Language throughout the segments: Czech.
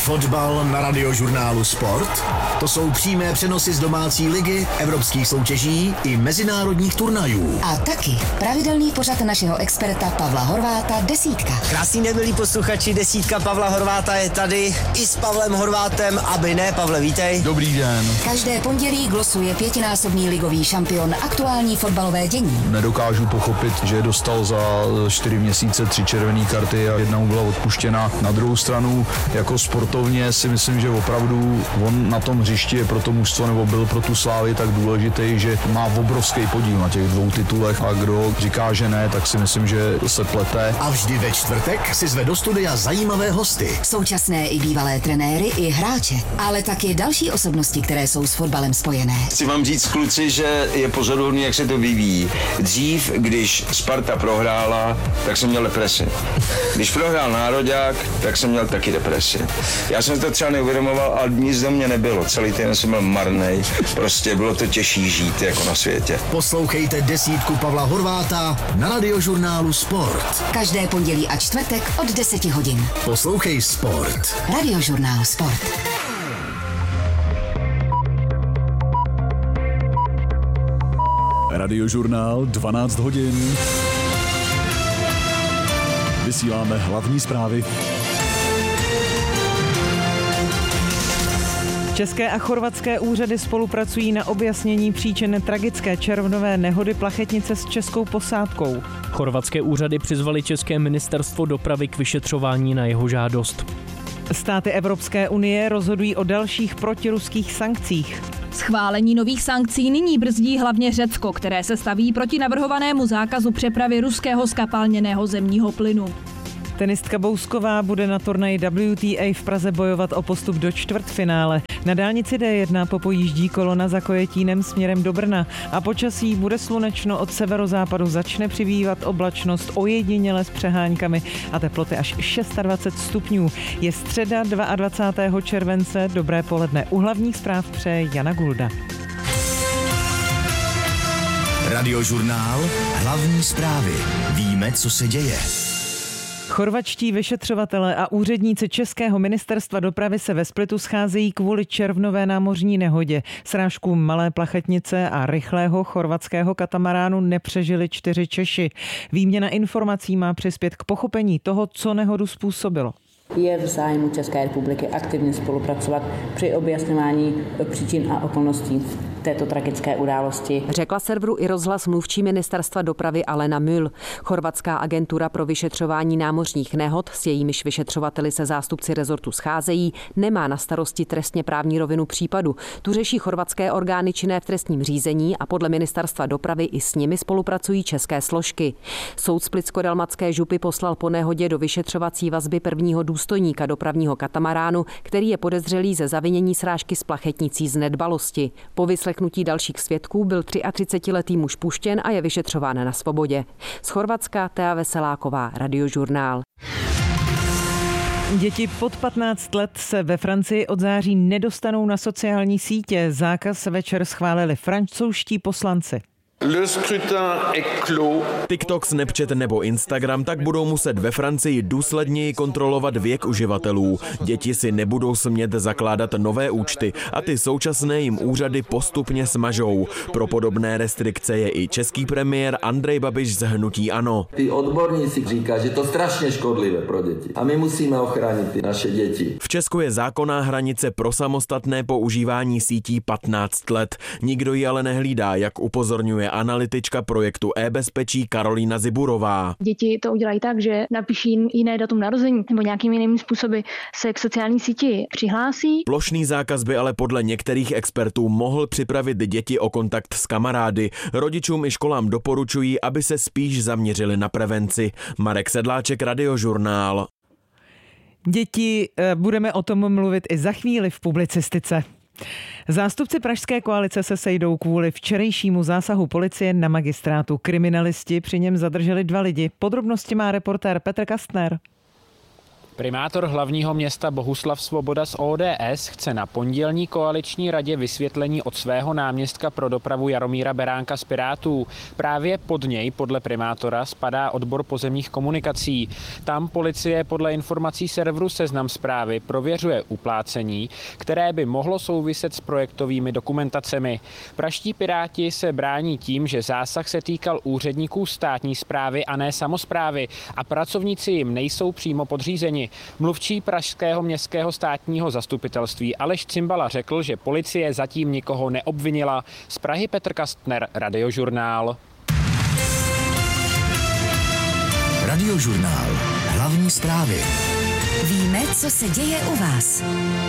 Fotbal na Radiožurnálu Sport. To jsou přímé přenosy z domácí ligy, evropských soutěží i mezinárodních turnajů. A taky pravidelný pořad našeho experta Pavla Horváta Desítka. Krásný den, milí posluchači, Desítka Pavla Horváta je tady i s Pavlem Horvátem, aby ne. Pavle, vítej. Dobrý den. Každé pondělí glosuje 5násobný ligový šampion aktuální fotbalové dění. Nedokážu pochopit, že dostal za 4 měsíce 3 červené karty a jedna mu byla odpuštěna. Na druhou stranu, jako sportovně si myslím, že opravdu on na tom hřišti je pro to mužstvo nebo byl pro tu Slávy tak důležitý, že má obrovský podíl na těch 2 titulech a kdo říká, že ne, tak si myslím, že se plete. A vždy ve čtvrtek si zve do studia zajímavé hosty. Současné i bývalé trenéry i hráče, ale taky další osobnosti, které jsou s fotbalem spojené. Chci vám říct, kluci, že je pozoruhodný, jak se to vyvíjí. Dřív, když Sparta prohrála, tak jsem měl depresi. Když prohrál Nároďák, tak jsem měl taky depresi. Já jsem to třeba neuvědomoval, ale nic do mě nebylo. Celý týden jsem byl marnej. Prostě bylo to těžší žít jako na světě. Poslouchejte Desítku Pavla Horváta na Radiožurnálu Sport. Každé pondělí a čtvrtek od 10 hodin. Poslouchej Sport. Radiožurnál Sport. Radiožurnál 12 hodin. Vysíláme hlavní zprávy. České a chorvatské úřady spolupracují na objasnění příčin tragické červnové nehody plachetnice s českou posádkou. Chorvatské úřady přizvali české ministerstvo dopravy k vyšetřování na jeho žádost. Státy Evropské unie rozhodují o dalších protiruských sankcích. Schválení nových sankcí nyní brzdí hlavně Řecko, které se staví proti navrhovanému zákazu přepravy ruského zkapalněného zemního plynu. Tenistka Bousková bude na turnaji WTA v Praze bojovat o postup do čtvrtfinále. Na dálnici D1 popojíždí kolona za Kojetínem směrem do Brna a počasí bude slunečno, od severozápadu začne přibývat oblačnost ojediněle s přeháňkami a teploty až 26 stupňů. Je středa 22. července, dobré poledne. U hlavních zpráv přeje Jana Gulda. Radiožurnál, hlavní zprávy. Víme, co se děje. Chorvatští vyšetřovatelé a úředníci Českého ministerstva dopravy se ve Splitu scházejí kvůli červnové námořní nehodě. Srážku malé plachetnice a rychlého chorvatského katamaránu nepřežili 4 Češi. Výměna informací má přispět k pochopení toho, co nehodu způsobilo. Je v zájmu České republiky aktivně spolupracovat při objasňování příčin a okolností této tragické události. Řekla serveru iRozhlas mluvčí ministerstva dopravy Alena Mühl. Chorvatská agentura pro vyšetřování námořních nehod, s jejímiž vyšetřovateli se zástupci rezortu scházejí, nemá na starosti trestně právní rovinu případu. Tu řeší chorvatské orgány činné v trestním řízení a podle ministerstva dopravy i s nimi spolupracují české složky. Soud splitsko-dalmatské župy poslal po nehodě do vyšetřovací vazby prvního důstojníka dopravního katamaránu, který je podezřelý ze zavinění srážky s plachetnicí z nedbalosti. Po vyslechnutí dalších svědků byl 33letý muž puštěn a je vyšetřován na svobodě. Z Chorvatska Thea Veseláková, Radiožurnál. Děti pod 15 let se ve Francii od září nedostanou na sociální sítě. Zákaz večer schválili francouzští poslanci. TikTok, Snapchat nebo Instagram tak budou muset ve Francii důsledněji kontrolovat věk uživatelů. Děti si nebudou smět zakládat nové účty a ty současné jim úřady postupně smažou. Pro podobné restrikce je i český premiér Andrej Babiš z hnutí ANO. Ty odborníci říkají, že to strašně škodlivé pro děti a my musíme ochránit ty naše děti. V Česku je zákonná hranice pro samostatné používání sítí 15 let. Nikdo ji ale nehlídá, jak upozorňuje analytička projektu e-bezpečí Karolína Ziburová. Děti to udělají tak, že napíší jiné datum narození nebo nějakými jinými způsoby se k sociální síti přihlásí. Plošný zákaz by ale podle některých expertů mohl připravit děti o kontakt s kamarády. Rodičům i školám doporučují, aby se spíš zaměřili na prevenci. Marek Sedláček, Radiožurnál. Děti, budeme o tom mluvit i za chvíli v publicistice. Zástupci pražské koalice se sejdou kvůli včerejšímu zásahu policie na magistrátu. Kriminalisti při něm zadrželi 2 lidi. Podrobnosti má reportér Petr Kastner. Primátor hlavního města Bohuslav Svoboda z ODS chce na pondělní koaliční radě vysvětlení od svého náměstka pro dopravu Jaromíra Beránka z Pirátů. Právě pod něj, podle primátora, spadá odbor pozemních komunikací. Tam policie podle informací serveru Seznam Zprávy prověřuje uplácení, které by mohlo souviset s projektovými dokumentacemi. Pražští Piráti se brání tím, že zásah se týkal úředníků státní správy a ne samosprávy a pracovníci jim nejsou přímo podřízeni. Mluvčí pražského městského státního zastupitelství Aleš Cimbala řekl, že policie zatím nikoho neobvinila. Z Prahy Petr Kastner, Radiožurnál. Radiožurnál. Hlavní zprávy. Víme, co se děje u vás.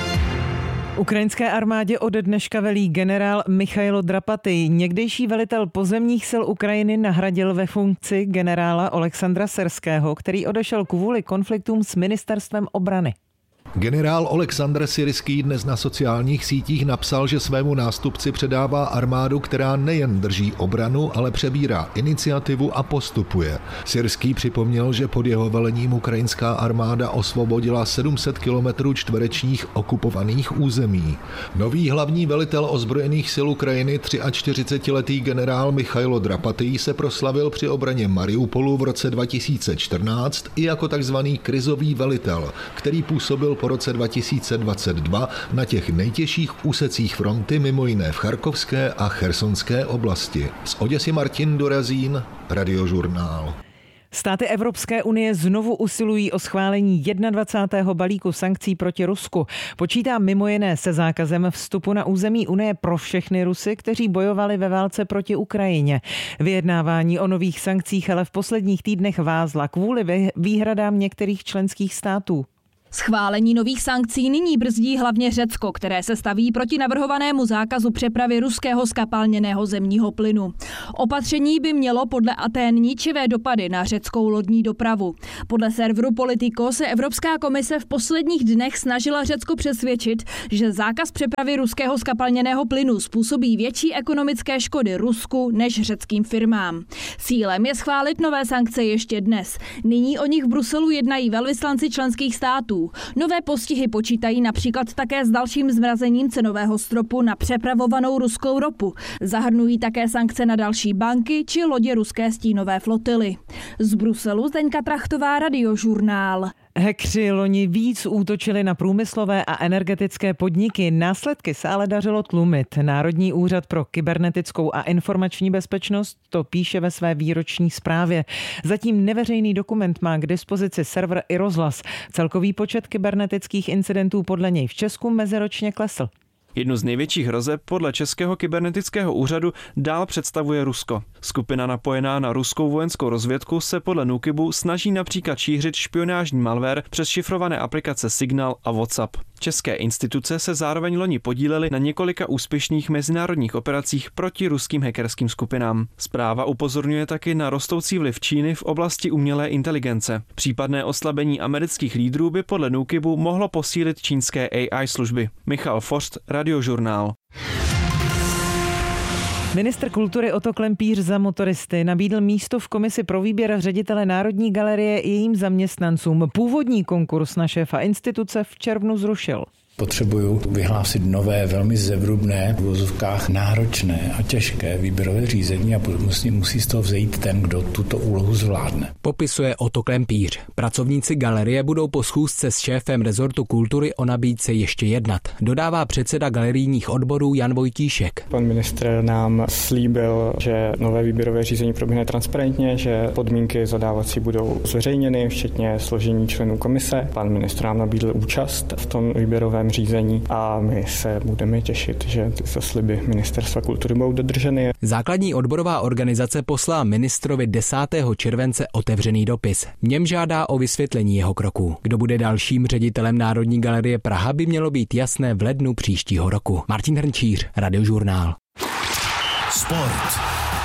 Ukrajinské armádě od dneška velí generál Michailo Drapatý. Někdejší velitel pozemních sil Ukrajiny nahradil ve funkci generála Oleksandra Syrského, který odešel kvůli konfliktům s ministerstvem obrany. Generál Oleksandr Syrský dnes na sociálních sítích napsal, že svému nástupci předává armádu, která nejen drží obranu, ale přebírá iniciativu a postupuje. Syrský připomněl, že pod jeho velením ukrajinská armáda osvobodila 700 km čtverečních okupovaných území. Nový hlavní velitel ozbrojených sil Ukrajiny, 43letý generál Michailo Drapatý, se proslavil při obraně Mariupolu v roce 2014 i jako takzvaný krizový velitel, který působil po roce 2022 na těch nejtěžších úsecích fronty, mimo jiné v Charkovské a Chersonské oblasti. Z Oděsy Martin Dorazín, Radiožurnál. Státy Evropské unie znovu usilují o schválení 21. balíku sankcí proti Rusku. Počítá mimo jiné se zákazem vstupu na území Unie pro všechny Rusy, kteří bojovali ve válce proti Ukrajině. Vyjednávání o nových sankcích ale v posledních týdnech vázla kvůli výhradám některých členských států. Schválení nových sankcí nyní brzdí hlavně Řecko, které se staví proti navrhovanému zákazu přepravy ruského zkapalněného zemního plynu. Opatření by mělo podle Atén ničivé dopady na řeckou lodní dopravu. Podle serveru Politico se Evropská komise v posledních dnech snažila Řecko přesvědčit, že zákaz přepravy ruského zkapalněného plynu způsobí větší ekonomické škody Rusku než řeckým firmám. Cílem je schválit nové sankce ještě dnes. Nyní o nich v Bruselu jednají velvyslanci členských států. Nové postihy počítají například také s dalším zmrazením cenového stropu na přepravovanou ruskou ropu. Zahrnují také sankce na další banky či lodě ruské stínové flotily. Z Bruselu Zdeňka Trachtová, Radiožurnál. Hackři loni víc útočili na průmyslové a energetické podniky. Následky se ale dařilo tlumit. Národní úřad pro kybernetickou a informační bezpečnost to píše ve své výroční zprávě. Zatím neveřejný dokument má k dispozici server i rozhlas. Celkový počet kybernetických incidentů podle něj v Česku meziročně klesl. Jednu z největších hrozeb podle Českého kybernetického úřadu dál představuje Rusko. Skupina napojená na ruskou vojenskou rozvědku se podle NÚKIBu snaží například šířit špionážní malware přes šifrované aplikace Signal a WhatsApp. České instituce se zároveň loni podílely na několika úspěšných mezinárodních operacích proti ruským hackerským skupinám. Zpráva upozorňuje taky na rostoucí vliv Číny v oblasti umělé inteligence. Případné oslabení amerických lídrů by podle NÚKIBu mohlo posílit čínské AI služby. Michal Forst, Radiožurnál. Ministr kultury Otto Klempíř za motoristy nabídl místo v komisi pro výběr ředitele Národní galerie i jejím zaměstnancům. Původní konkurs na šéfa instituce v červnu zrušil. Potřebuju vyhlásit nové, velmi zevrubné, v uvozovkách náročné a těžké výběrové řízení a musí z toho vzejít ten, kdo tuto úlohu zvládne. Popisuje Otto Klempíř. Pracovníci galerie budou po schůzce s šéfem rezortu kultury o nabídce ještě jednat. Dodává předseda galerijních odborů Jan Vojtíšek. Pan ministr nám slíbil, že nové výběrové řízení proběhne transparentně, že podmínky zadávací budou zveřejněny, včetně složení členů komise. Pan ministr nám nabídl účast v tom výběrovém řízení a my se budeme těšit, že ty sliby Ministerstva kultury budou dodrženy. Základní odborová organizace poslala ministrovi 10. července otevřený dopis. V něm žádá o vysvětlení jeho kroků. Kdo bude dalším ředitelem Národní galerie Praha, by mělo být jasné v lednu příštího roku. Martin Hrnčíř, Radiožurnál. Sport.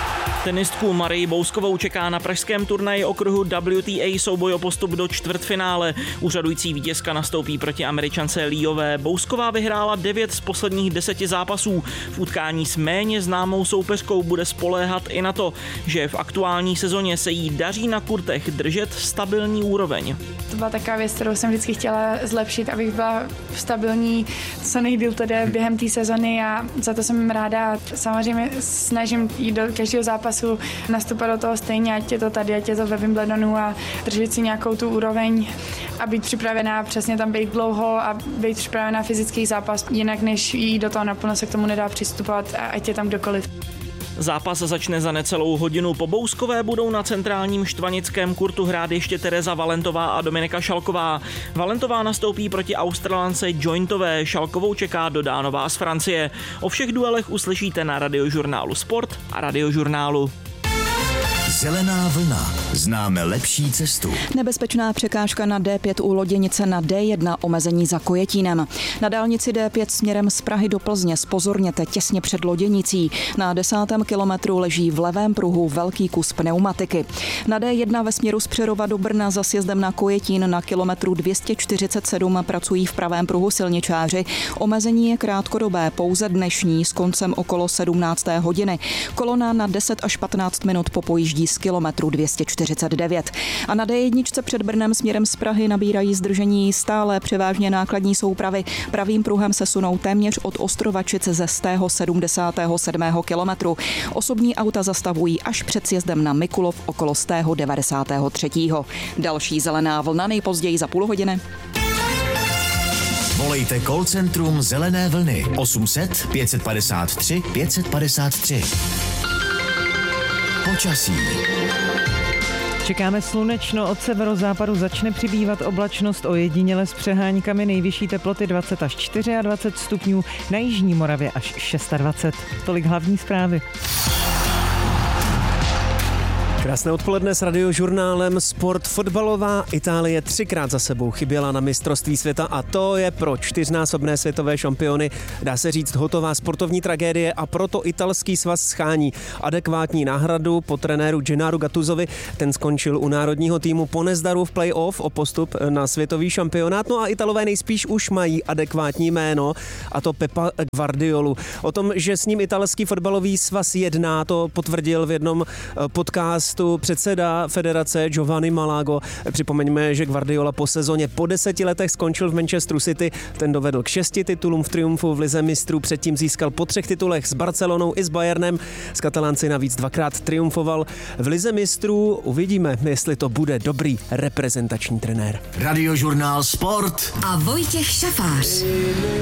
Tenistku Marii Bouskovou čeká na pražském turnaji okruhu WTA souboj o postup do čtvrtfinále. Úřadující vítězka nastoupí proti Američance Líové. Bousková vyhrála 9 z posledních 10 zápasů. V utkání s méně známou soupeřkou bude spoléhat i na to, že v aktuální sezóně se jí daří na kurtech držet stabilní úroveň. To byla taková věc, kterou jsem vždycky chtěla zlepšit, abych byla stabilní co nejdýl tedy během té sezony a za to jsem ráda. Samozřejmě snažím jít do každého zápasu, nastupovat do toho stejně, ať je to tady, ať je to ve Wimbledonu a držet si nějakou tu úroveň a být připravená přesně tam být dlouho a být připravená fyzický zápas. Jinak než jít do toho naplno se k tomu nedá přistupovat a ať je tam kdokoliv. Zápas začne za necelou hodinu. Po Bouskové budou na centrálním štvanickém kurtu hrát ještě Tereza Valentová a Dominika Šalková. Valentová nastoupí proti Australance Jointové, Šalkovou čeká Dodánová z Francie. O všech duelech uslyšíte na Radiožurnálu Sport a Radiožurnálu. Zelená vlna. Známe lepší cestu. Nebezpečná překážka na D5 u Loděnice na D1 omezení za Kojetínem. Na dálnici D5 směrem z Prahy do Plzně zpozorněte těsně před Loděnicí. Na 10. kilometru leží v levém pruhu velký kus pneumatiky. Na D1 ve směru z Přerova do Brna za sjezdem na Kojetín na kilometru 247 pracují v pravém pruhu silničáři. Omezení je krátkodobé, pouze dnešní s koncem okolo 17. hodiny. Kolona na 10 až 15 minut popojíždí z kilometru 249. A na D1 před Brnem směrem z Prahy nabírají zdržení stále převážně nákladní soupravy. Pravým pruhem se sunou téměř od Ostrovačic ze 177. kilometru. Osobní auta zastavují až před sjezdem na Mikulov okolo 193. Další zelená vlna nejpozději za půl hodiny. Volejte call centrum Zelené vlny 800 553 553. Počasí. Čekáme slunečno, od severozápadu začne přibývat oblačnost, ojediněle s přeháňkami, nejvyšší teploty 20 až 24 stupňů, na jižní Moravě až 26. Tolik hlavní zprávy. Krásné odpoledne s Radiožurnálem Sport. Fotbalová Itálie 3krát za sebou chyběla na mistrovství světa a to je pro 4násobné světové šampiony, dá se říct, hotová sportovní tragédie a proto italský svaz schání adekvátní náhradu po trenéru Gennaru Gattusovi. Ten skončil u národního týmu po nezdaru v play-off o postup na světový šampionát. No a Italové nejspíš už mají adekvátní jméno, a to Pepa Guardiolu. O tom, že s ním italský fotbalový svaz jedná, to potvrdil v jednom podcastu předseda federace Giovanni Malago. Připomeňme, že Guardiola po sezóně po 10 letech skončil v Manchesteru City. Ten dovedl k 6 titulům v triumfu v lize mistrů, předtím získal po 3 titulech s Barcelonou i s Bayernem. S Katalánci navíc 2krát triumfoval v lize mistrů. Uvidíme, jestli to bude dobrý reprezentační trenér. Radiožurnál Sport a Vojtěch Šafář.